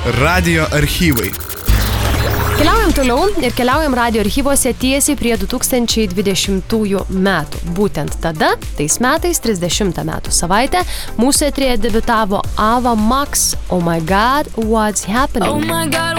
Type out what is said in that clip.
Radio archyvai. Keliaujam toliau ir keliaujam radio archyvose tiesiai prie 2020 metų. Būtent tada, tais metais, 30 metų savaitę, mūsų eteryje debiutavo Ava Max, Oh My God, What's Happening. Oh my God,